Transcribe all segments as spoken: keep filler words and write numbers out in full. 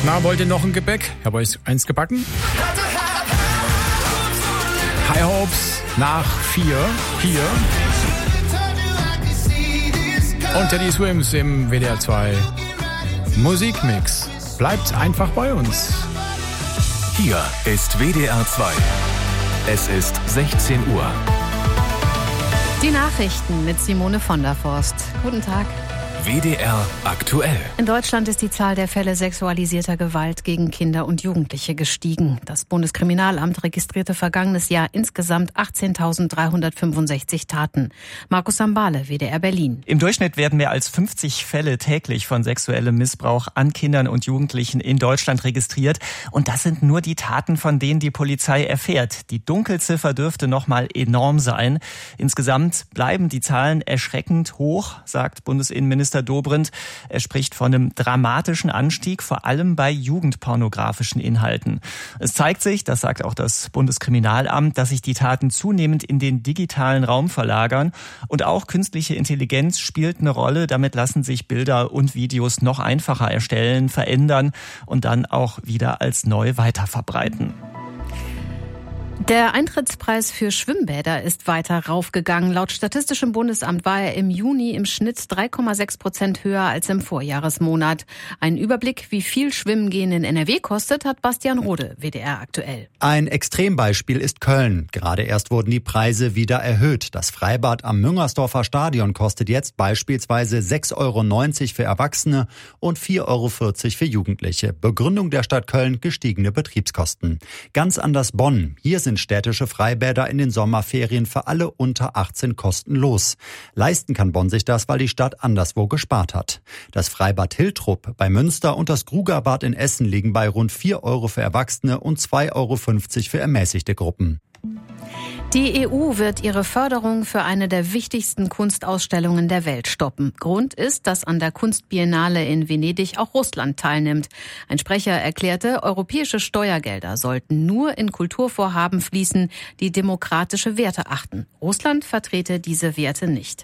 Na, wollt ihr noch ein Gebäck? Ich habe euch eins gebacken. High Hopes nach vier hier. Und Teddy Swims im W D R zwei Musikmix. Bleibt einfach bei uns. Hier ist W D R zwei. Es ist sechzehn Uhr. Die Nachrichten mit Simone von der Forst. Guten Tag. W D R aktuell. In Deutschland ist die Zahl der Fälle sexualisierter Gewalt gegen Kinder und Jugendliche gestiegen. Das Bundeskriminalamt registrierte vergangenes Jahr insgesamt achtzehntausenddreihundertfünfundsechzig Taten. Markus Sambale, W D R Berlin. Im Durchschnitt werden mehr als fünfzig Fälle täglich von sexuellem Missbrauch an Kindern und Jugendlichen in Deutschland registriert. Und das sind nur die Taten, von denen die Polizei erfährt. Die Dunkelziffer dürfte noch mal enorm sein. Insgesamt bleiben die Zahlen erschreckend hoch, sagt Bundesinnenminister Dobrindt. Er spricht von einem dramatischen Anstieg, vor allem bei jugendpornografischen Inhalten. Es zeigt sich, das sagt auch das Bundeskriminalamt, dass sich die Taten zunehmend in den digitalen Raum verlagern. Und auch künstliche Intelligenz spielt eine Rolle. Damit lassen sich Bilder und Videos noch einfacher erstellen, verändern und dann auch wieder als neu weiterverbreiten. Der Eintrittspreis für Schwimmbäder ist weiter raufgegangen. Laut Statistischem Bundesamt war er im Juni im Schnitt drei Komma sechs Prozent höher als im Vorjahresmonat. Ein Überblick, wie viel Schwimmen gehen in N R W kostet, hat Bastian Rode, W D R aktuell. Ein Extrembeispiel ist Köln. Gerade erst wurden die Preise wieder erhöht. Das Freibad am Müngersdorfer Stadion kostet jetzt beispielsweise sechs Euro neunzig für Erwachsene und vier Euro vierzig für Jugendliche. Begründung der Stadt Köln: gestiegene Betriebskosten. Ganz anders Bonn. Hier sind städtische Freibäder in den Sommerferien für alle unter achtzehn kostenlos. Leisten kann Bonn sich das, weil die Stadt anderswo gespart hat. Das Freibad Hiltrup bei Münster und das Grugerbad in Essen liegen bei rund vier Euro für Erwachsene und zwei Euro fünfzig für ermäßigte Gruppen. Die E U wird ihre Förderung für eine der wichtigsten Kunstausstellungen der Welt stoppen. Grund ist, dass an der Kunstbiennale in Venedig auch Russland teilnimmt. Ein Sprecher erklärte, europäische Steuergelder sollten nur in Kulturvorhaben fließen, die demokratische Werte achten. Russland vertrete diese Werte nicht.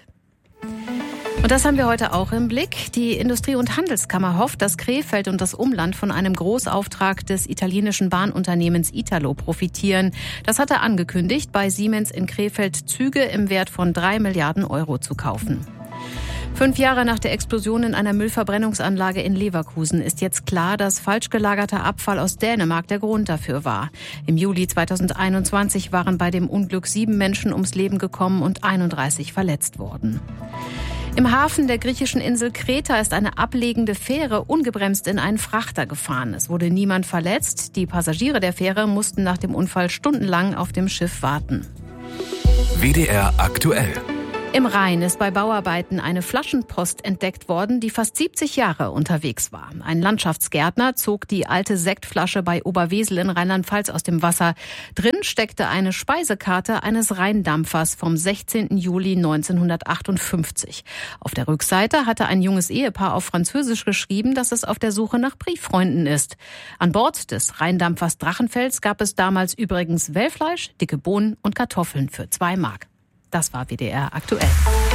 Und das haben wir heute auch im Blick. Die Industrie- und Handelskammer hofft, dass Krefeld und das Umland von einem Großauftrag des italienischen Bahnunternehmens Italo profitieren. Das hat er angekündigt, bei Siemens in Krefeld Züge im Wert von drei Milliarden Euro zu kaufen. Fünf Jahre nach der Explosion in einer Müllverbrennungsanlage in Leverkusen ist jetzt klar, dass falsch gelagerter Abfall aus Dänemark der Grund dafür war. Im Juli zweitausendeinundzwanzig waren bei dem Unglück sieben Menschen ums Leben gekommen und einunddreißig verletzt worden. Im Hafen der griechischen Insel Kreta ist eine ablegende Fähre ungebremst in einen Frachter gefahren. Es wurde niemand verletzt. Die Passagiere der Fähre mussten nach dem Unfall stundenlang auf dem Schiff warten. W D R aktuell. Im Rhein ist bei Bauarbeiten eine Flaschenpost entdeckt worden, die fast siebzig Jahre unterwegs war. Ein Landschaftsgärtner zog die alte Sektflasche bei Oberwesel in Rheinland-Pfalz aus dem Wasser. Drin steckte eine Speisekarte eines Rheindampfers vom sechzehnten Juli neunzehnhundertachtundfünfzig. Auf der Rückseite hatte ein junges Ehepaar auf Französisch geschrieben, dass es auf der Suche nach Brieffreunden ist. An Bord des Rheindampfers Drachenfels gab es damals übrigens Wellfleisch, dicke Bohnen und Kartoffeln für zwei Mark. Das war W D R aktuell.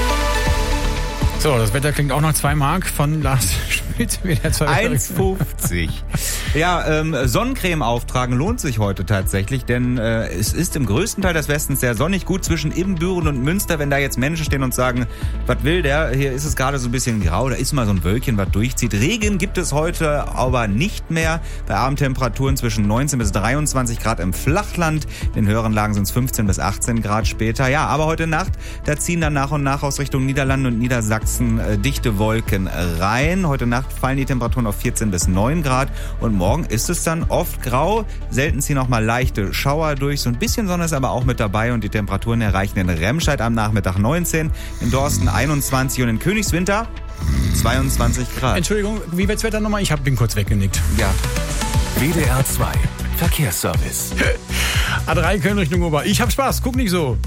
So, das Wetter klingt auch nach zwei Mark von Lars Schmidt. eins fünfzig. Ja, ähm, Sonnencreme auftragen lohnt sich heute tatsächlich, denn äh, es ist im größten Teil des Westens sehr sonnig. Gut, zwischen Ibbenbüren und Münster, wenn da jetzt Menschen stehen und sagen, was will der? Hier ist es gerade so ein bisschen grau, da ist mal so ein Wölkchen, was durchzieht. Regen gibt es heute aber nicht mehr. Bei Abendtemperaturen zwischen neunzehn bis dreiundzwanzig Grad im Flachland. In den höheren Lagen sind es fünfzehn bis achtzehn Grad später. Ja, aber heute Nacht, da ziehen dann nach und nach aus Richtung Niederlande und Niedersachsen dichte Wolken rein. Heute Nacht fallen die Temperaturen auf vierzehn bis neun Grad und morgen ist es dann oft grau. Selten ziehen auch mal leichte Schauer durch. So ein bisschen Sonne ist aber auch mit dabei und die Temperaturen erreichen in Remscheid am Nachmittag neunzehn, in Dorsten einundzwanzig und in Königswinter zweiundzwanzig Grad. Entschuldigung, wie wird's Wetter nochmal? Ich hab bin kurz weggenickt. Ja. W D R zwei Verkehrsservice. A drei Köln Richtung Ober. Ich hab Spaß, guck nicht so.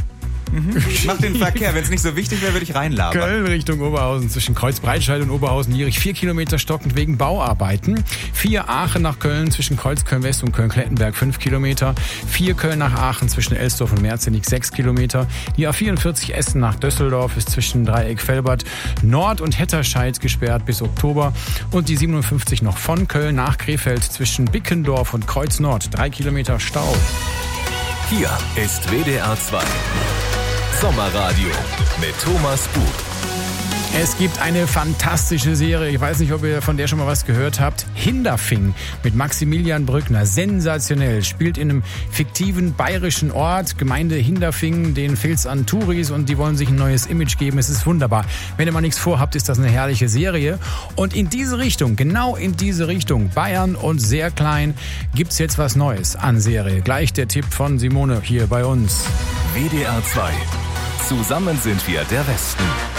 Mhm. Mach den Verkehr. Wenn es nicht so wichtig wäre, würde ich reinlabern. Köln Richtung Oberhausen zwischen Kreuzbreitscheid und Oberhausen-Jierich vier Kilometer stockend wegen Bauarbeiten. vier Aachen nach Köln zwischen Kreuzköln-West und Köln-Klettenberg fünf Kilometer. vier Köln nach Aachen zwischen Elsdorf und Merzenich sechs Kilometer. Die A vierundvierzig Essen nach Düsseldorf ist zwischen Dreieck-Velbert Nord und Hetterscheid gesperrt bis Oktober. Und die siebenundfünfzig noch von Köln nach Krefeld zwischen Bickendorf und Kreuz Nord. drei Kilometer Stau. Hier ist W D R zwei Sommerradio mit Thomas Bug. Es gibt eine fantastische Serie, ich weiß nicht, ob ihr von der schon mal was gehört habt. Hinderfing mit Maximilian Brückner, sensationell, spielt in einem fiktiven bayerischen Ort, Gemeinde Hinderfing, denen fehlt's an Touris und die wollen sich ein neues Image geben, es ist wunderbar. Wenn ihr mal nichts vorhabt, ist das eine herrliche Serie und in diese Richtung, genau in diese Richtung, Bayern und sehr klein, gibt's jetzt was Neues an Serie. Gleich der Tipp von Simone hier bei uns. W D R zwei. Zusammen sind wir der Westen.